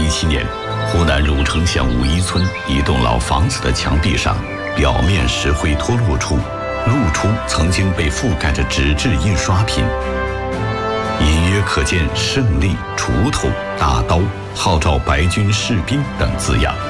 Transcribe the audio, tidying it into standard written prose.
1917年，湖南汝城县武一村一栋老房子的墙壁上，表面石灰脱落处，露出曾经被覆盖着纸质印刷品，隐约可见胜利、锄头、大刀、号召白军士兵等字样。